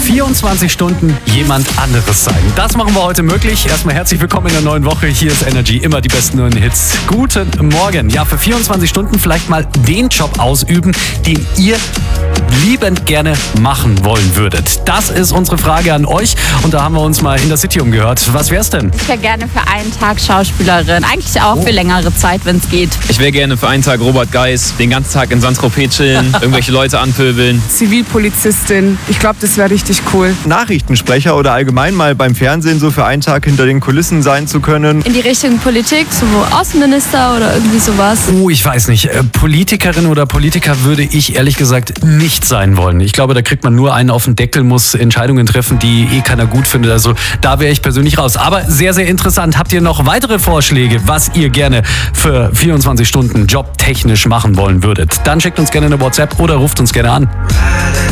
24 Stunden jemand anderes sein. Das machen wir heute möglich. Erstmal herzlich willkommen in der neuen Woche. Hier ist Energy, immer die besten neuen Hits. Guten Morgen. Ja, für 24 Stunden vielleicht mal den Job ausüben, den ihr liebend gerne machen wollen würdet. Das ist unsere Frage an euch und da haben wir uns mal in der City umgehört. Was wär's denn? Ich wäre gerne für einen Tag Schauspielerin. Eigentlich auch für längere Zeit, wenn es geht. Ich wäre gerne für einen Tag Robert Geis, den ganzen Tag in Saint-Tropez chillen, irgendwelche Leute anpöbeln. Zivilpolizistin. Ich glaube, das wäre richtig cool. Nachrichtensprecher oder allgemein mal beim Fernsehen so für einen Tag hinter den Kulissen sein zu können. In die Richtung Politik, so Außenminister oder irgendwie sowas. Oh, ich weiß nicht. Politikerin oder Politiker würde ich ehrlich gesagt nicht sein wollen. Ich glaube, da kriegt man nur einen auf den Deckel, muss Entscheidungen treffen, die keiner gut findet. Also da wäre ich persönlich raus. Aber sehr, sehr interessant. Habt ihr noch weitere Vorschläge, was ihr gerne für 24 Stunden jobtechnisch machen wollen würdet? Dann schickt uns gerne eine WhatsApp oder ruft uns gerne an.